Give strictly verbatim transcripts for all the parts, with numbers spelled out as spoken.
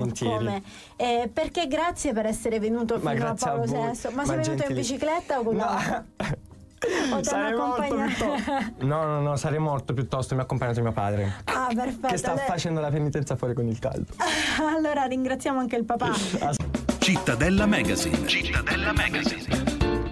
volentieri. Come? Eh, perché grazie per essere venuto Ma fino a grazie a Paolo voi. sesto. Ma, Ma sei venuto gentili- in bicicletta o con No. O Sarei morto accompagnato? piuttosto. No, no, no, sarei morto piuttosto. Mi ha accompagnato mio padre. Ah, perfetto. Che sta allora... facendo la penitenza fuori con il caldo. allora ringraziamo anche il papà. Cittadella Magazine. Cittadella Magazine.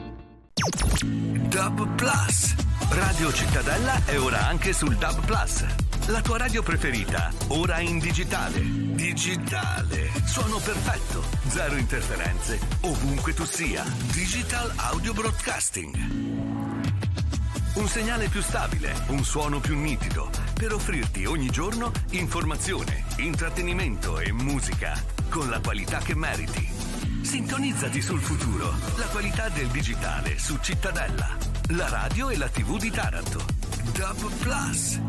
Dub Plus. Radio Cittadella è ora anche sul Dub Plus. La tua radio preferita, ora in digitale. Digitale. Suono perfetto. Zero interferenze. Ovunque tu sia. Digital Audio Broadcasting. Un segnale più stabile, un suono più nitido, per offrirti ogni giorno informazione, intrattenimento e musica con la qualità che meriti. Sintonizzati sul futuro, la qualità del digitale su Cittadella, la radio e la tivù di Taranto. Dub Plus.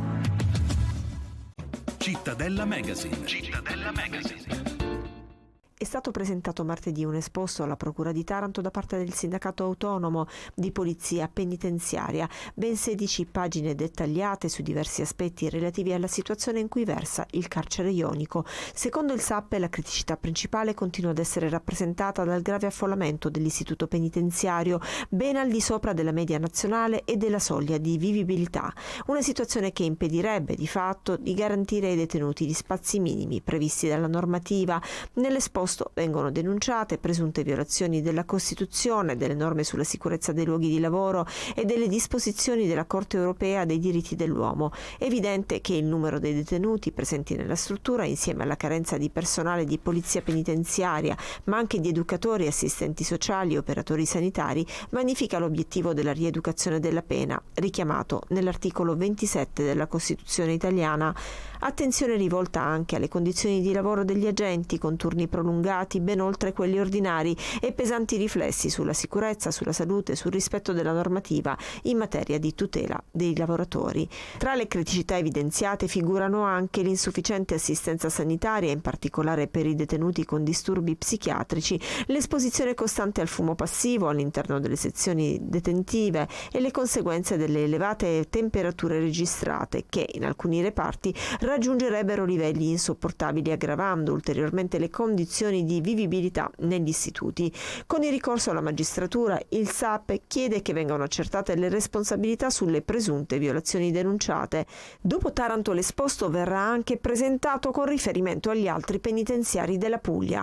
Cittadella Magazine. Cittadella Magazine. È stato presentato martedì un esposto alla Procura di Taranto da parte del Sindacato Autonomo di Polizia Penitenziaria, ben sedici pagine dettagliate su diversi aspetti relativi alla situazione in cui versa il carcere ionico. Secondo il S A P, la criticità principale continua ad essere rappresentata dal grave affollamento dell'istituto penitenziario, ben al di sopra della media nazionale e della soglia di vivibilità, una situazione che impedirebbe di fatto di garantire ai detenuti gli spazi minimi previsti dalla normativa. Nell'esposto vengono denunciate presunte violazioni della Costituzione, delle norme sulla sicurezza dei luoghi di lavoro e delle disposizioni della Corte europea dei diritti dell'uomo. È evidente che il numero dei detenuti presenti nella struttura, insieme alla carenza di personale di polizia penitenziaria, ma anche di educatori, assistenti sociali e operatori sanitari, vanifica l'obiettivo della rieducazione della pena, richiamato nell'articolo ventisette della Costituzione italiana. Attenzione rivolta anche alle condizioni di lavoro degli agenti, con turni prolungati ben oltre quelli ordinari e pesanti riflessi sulla sicurezza, sulla salute, sul rispetto della normativa in materia di tutela dei lavoratori. Tra le criticità evidenziate figurano anche l'insufficiente assistenza sanitaria, in particolare per i detenuti con disturbi psichiatrici, l'esposizione costante al fumo passivo all'interno delle sezioni detentive e le conseguenze delle elevate temperature registrate che, in alcuni reparti, raggiungerebbero livelli insopportabili, aggravando ulteriormente le condizioni di vivibilità negli istituti. Con il ricorso alla magistratura, il S A P chiede che vengano accertate le responsabilità sulle presunte violazioni denunciate. Dopo Taranto, l'esposto verrà anche presentato con riferimento agli altri penitenziari della Puglia.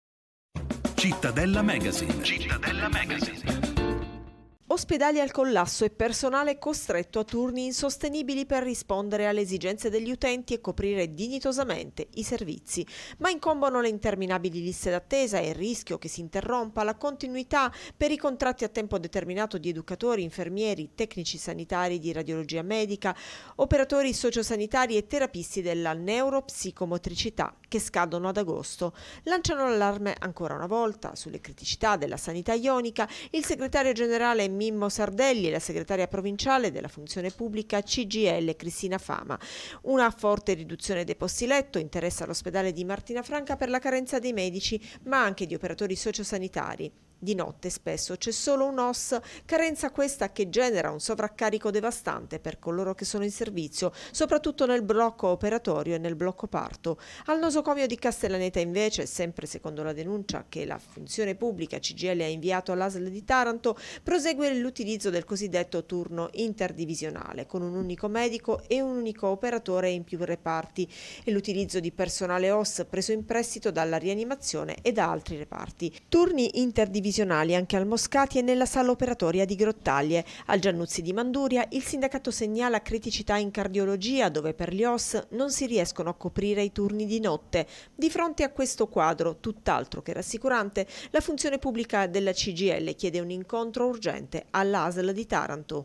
Cittadella Magazine. Cittadella Magazine. Ospedali al collasso e personale costretto a turni insostenibili per rispondere alle esigenze degli utenti e coprire dignitosamente i servizi. Ma incombono le interminabili liste d'attesa e il rischio che si interrompa la continuità per i contratti a tempo determinato di educatori, infermieri, tecnici sanitari di radiologia medica, operatori sociosanitari e terapisti della neuropsicomotricità che scadono ad agosto. Lanciano l'allarme ancora una volta sulle criticità della sanità ionica il segretario generale Mimmo Sardelli e la segretaria provinciale della funzione pubblica C G I L Cristina Fama. Una forte riduzione dei posti letto interessa l'ospedale di Martina Franca per la carenza dei medici, ma anche di operatori sociosanitari. Di notte spesso c'è solo un O S, carenza questa che genera un sovraccarico devastante per coloro che sono in servizio, soprattutto nel blocco operatorio e nel blocco parto. Al nosocomio di Castellaneta invece, sempre secondo la denuncia che la funzione pubblica C G I L ha inviato all'A S L di Taranto, prosegue l'utilizzo del cosiddetto turno interdivisionale, con un unico medico e un unico operatore in più reparti, e l'utilizzo di personale O S preso in prestito dalla rianimazione e da altri reparti. Turni interdivisionali anche al Moscati e nella sala operatoria di Grottaglie. Al Giannuzzi di Manduria il sindacato segnala criticità in cardiologia, dove per gli O S non si riescono a coprire i turni di notte. Di fronte a questo quadro, tutt'altro che rassicurante, la funzione pubblica della C G I L chiede un incontro urgente all'A S L di Taranto.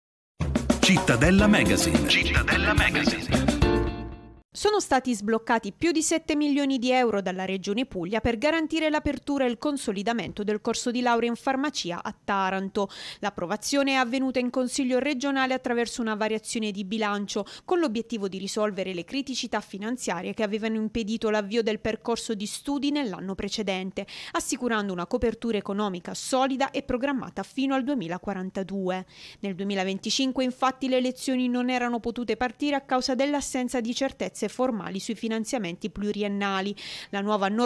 Cittadella Magazine. Cittadella Magazine. Sono stati sbloccati più di sette milioni di euro dalla Regione Puglia per garantire l'apertura e il consolidamento del corso di laurea in farmacia a Taranto. L'approvazione è avvenuta in Consiglio regionale attraverso una variazione di bilancio, con l'obiettivo di risolvere le criticità finanziarie che avevano impedito l'avvio del percorso di studi nell'anno precedente, assicurando una copertura economica solida e programmata fino al duemilaquarantadue. Nel duemilaventicinque, infatti, le lezioni non erano potute partire a causa dell'assenza di certezze formali sui finanziamenti pluriennali. La nuova